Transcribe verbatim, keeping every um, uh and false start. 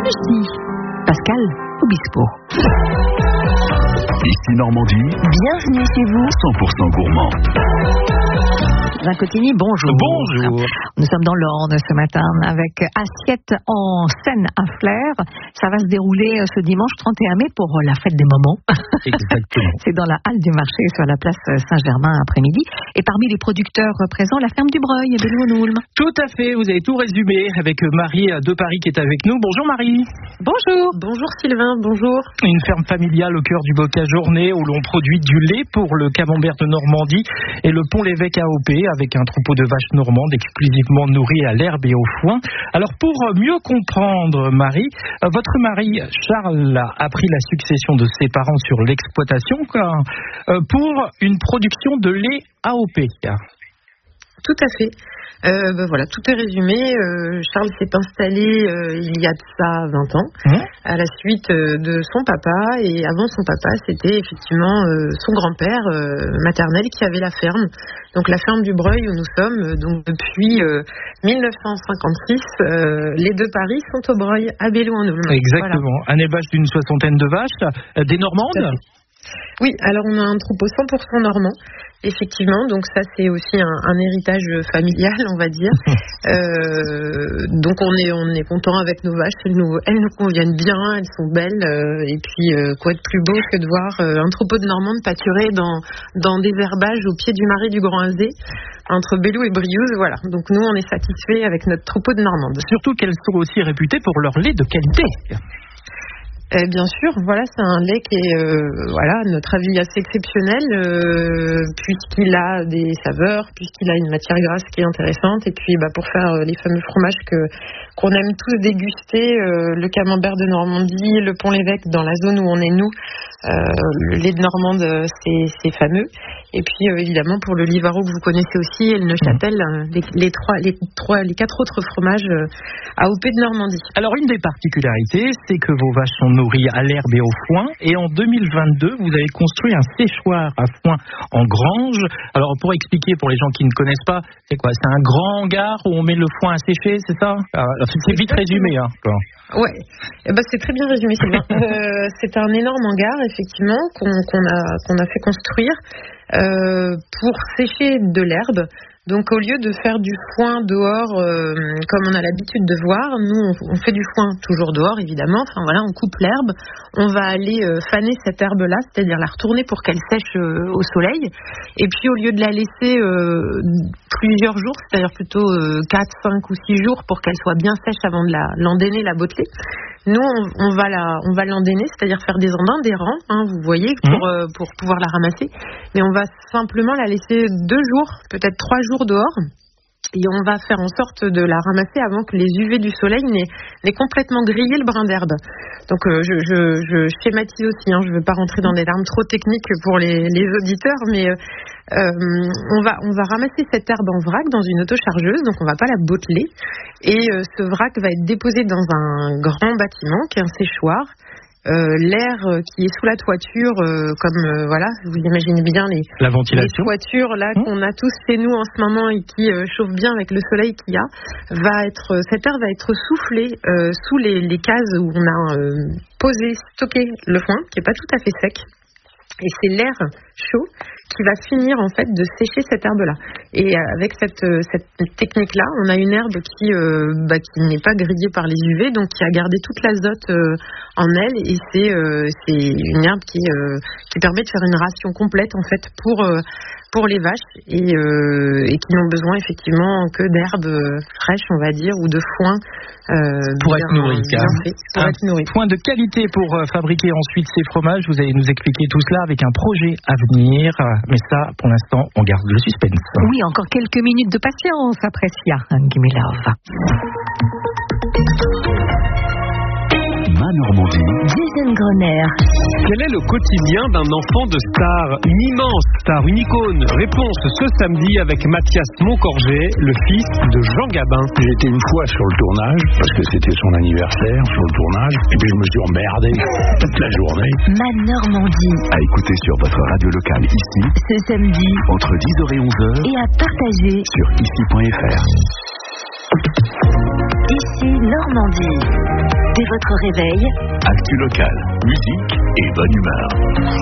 Ici, Pascal Obispo. Ici Normandie. Bienvenue chez vous. cent pour cent gourmand. Jacques Cotigny, bonjour. Bonjour. Nous sommes dans l'Orne ce matin avec assiette en Seine à Flers. Ça va se dérouler ce dimanche trente et un mai pour la fête des moments. Exactement. C'est dans la halle du marché sur la place Saint-Germain après-midi. Et parmi les producteurs présents, la ferme du Breuil, Belloulm. Tout à fait, vous avez tout résumé avec Marie de Paris qui est avec nous. Bonjour Marie. Bonjour. Bonjour Sylvain, bonjour. Une ferme familiale au cœur du bocage orné où l'on produit du lait pour le camembert de Normandie et le Pont-l'Évêque A O P avec un troupeau de vaches normandes exclusivement nourries à l'herbe et au foin. Alors pour mieux comprendre Marie, votre mari Charles a pris la succession de ses parents sur l'exploitation pour une production de lait A O P. Tout à fait. Euh, ben voilà, tout est résumé. Euh, Charles s'est installé euh, il y a de ça vingt ans, mmh. à la suite euh, de son papa. Et avant son papa, c'était effectivement euh, son grand-père euh, maternel qui avait la ferme. Donc la ferme du Breuil où nous sommes, euh, donc depuis euh, dix-neuf cent cinquante-six, euh, les deux paris sont au Breuil, à Belloulm. Exactement. Voilà. Un élevage d'une soixantaine de vaches, euh, des Normandes. Oui, alors on a un troupeau cent pour cent normand. Effectivement, donc ça c'est aussi un, un héritage familial, on va dire. Euh, donc on est on est content avec nos vaches, elles nous elles nous conviennent bien, elles sont belles. Euh, et puis euh, quoi de plus beau que de voir euh, un troupeau de Normandes pâturer dans dans des herbages au pied du marais du Grand Azé, entre Belloux et Briouze. Voilà. Donc nous on est satisfaits avec notre troupeau de Normandes. Surtout qu'elles sont aussi réputées pour leur lait de qualité. Euh, bien sûr, voilà, c'est un lait qui est, euh, voilà, à notre avis, assez exceptionnel, euh, puisqu'il a des saveurs, puisqu'il a une matière grasse qui est intéressante, et puis bah, pour faire euh, les fameux fromages que qu'on aime tous déguster, euh, le camembert de Normandie, le Pont-l'Évêque dans la zone où on est nous, euh, le lait de Normande, c'est, c'est fameux. Et puis euh, évidemment pour le Livaro que vous connaissez aussi, et le Neuchâtel, mmh. les, les trois, les trois, les quatre autres fromages euh, A O P de Normandie. Alors une des particularités, c'est que vos vaches sont nourries à l'herbe et au foin. Et en deux mille vingt-deux, vous avez construit un séchoir à foin en grange. Alors pour expliquer pour les gens qui ne connaissent pas, c'est quoi? C'est un grand hangar où on met le foin à sécher, c'est ça? Alors, c'est vite résumé, hein. Ouais, eh ben, c'est très bien résumé, Sylvain. euh, c'est un énorme hangar, effectivement, qu'on, qu'on a qu'on a fait construire euh, pour sécher de l'herbe. Donc au lieu de faire du foin dehors euh, comme on a l'habitude de voir, nous on, on fait du foin toujours dehors évidemment. Enfin voilà, on coupe l'herbe, on va aller euh, faner cette herbe-là, c'est-à-dire la retourner pour qu'elle sèche euh, au soleil. Et puis au lieu de la laisser euh, plusieurs jours, c'est-à-dire plutôt euh, quatre, cinq ou six jours pour qu'elle soit bien sèche avant de la, l'endéner, la botteler, nous on, on va la, on va l'endéner, c'est-à-dire faire des endins, des rangs, hein, vous voyez, pour euh, pour pouvoir la ramasser. Mais on va simplement la laisser deux jours, peut-être trois jours dehors, et on va faire en sorte de la ramasser avant que les U V du soleil n'aient, n'aient complètement grillé le brin d'herbe. Donc euh, je, je, je schématise aussi, hein, je ne veux pas rentrer dans des termes trop techniques pour les, les auditeurs, mais euh, euh, on va on va ramasser cette herbe en vrac dans une autochargeuse, donc on ne va pas la botteler, et euh, ce vrac va être déposé dans un grand bâtiment qui est un séchoir. Euh, l'air euh, qui est sous la toiture, euh, comme euh, voilà, vous imaginez bien les, la ventilation. les toitures là mmh. qu'on a tous chez nous en ce moment et qui euh, chauffent bien avec le soleil qu'il y a, va être cette air va être soufflée euh, sous les, les cases où on a euh, posé, stocké le foin, qui est pas tout à fait sec. Et c'est l'air chaud qui va finir en fait de sécher cette herbe-là. Et avec cette, cette technique-là, on a une herbe qui, euh, bah, qui n'est pas grillée par les U V, donc qui a gardé toute l'azote euh, en elle. Et c'est, euh, c'est une herbe qui, euh, qui permet de faire une ration complète en fait pour euh, pour les vaches et, euh, et qui n'ont besoin effectivement que d'herbes fraîches, on va dire, ou de foin. Euh, pour bien, être nourri, bien fait, pour un être nourri. Point de qualité pour euh, fabriquer ensuite ces fromages. Vous allez nous expliquer tout cela avec un projet à venir, mais ça, pour l'instant, on garde le suspense. Oui, encore quelques minutes de patience après Sia, Give me love. Ma Normandie. Jason Grenier. Quel est le quotidien d'un enfant de star, une immense star, une icône? Réponse ce samedi avec Mathias Moncorgé, le fils de Jean Gabin. J'étais une fois sur le tournage, parce que c'était son anniversaire, sur le tournage, et puis je me suis emmerdé toute la journée. Ma Normandie. À écouter sur votre radio locale ici, ce samedi, entre dix heures et onze heures, et à partager sur ici point f r. Ici Normandie. Dès votre réveil, actu local, musique et bonne humeur.